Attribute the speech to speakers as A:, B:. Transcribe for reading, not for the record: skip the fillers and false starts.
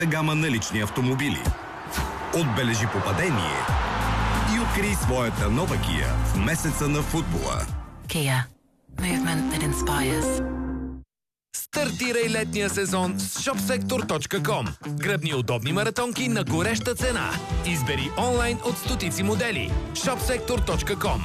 A: гама на лични автомобили. Отбележи попадение и открий своята нова Kia в месеца на футбола.
B: Kia. Movement that inspires.
C: Стартирай летния сезон с shopsektor.com. Гръбни удобни маратонки на гореща цена. Избери онлайн от стотици модели. shopsektor.com.